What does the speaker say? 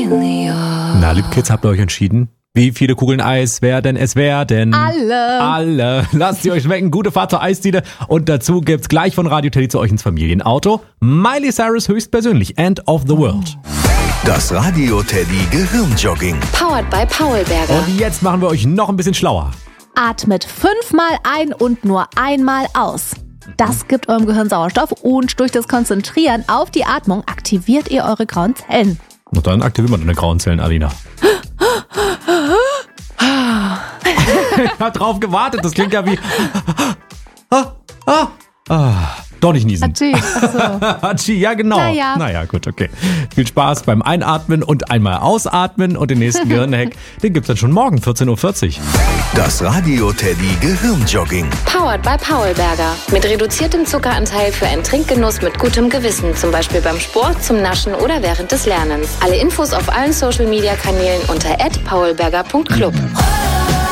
Na, liebe Kids, habt ihr euch entschieden? Wie viele Kugeln Eis werden es werden? Alle. Lasst sie euch schmecken. Gute Fahrt zur Eisdiele. Und dazu gibt's gleich von Radio Teddy zu euch ins Familienauto Miley Cyrus höchstpersönlich. End of the World. Das Radio Teddy Gehirnjogging. Powered by Paulberger. Und jetzt machen wir euch noch ein bisschen schlauer. Atmet 5-mal ein und nur einmal aus. Das gibt eurem Gehirn Sauerstoff und durch das Konzentrieren auf die Atmung aktiviert ihr eure grauen Zellen. Und dann aktiviert man deine grauen Zellen, Alina. Ich hab drauf gewartet, das klingt ja wie... Doch nicht niesen. Hatschi, ja genau. Naja, gut, okay. Viel Spaß beim Einatmen und einmal ausatmen und den nächsten Gehirnhack, den gibt's dann schon morgen, 14.40 Uhr. Das Radio Teddy Gehirnjogging. Powered by Paulberger. Mit reduziertem Zuckeranteil für einen Trinkgenuss mit gutem Gewissen. Zum Beispiel beim Sport, zum Naschen oder während des Lernens. Alle Infos auf allen Social-Media-Kanälen unter @paulberger.club.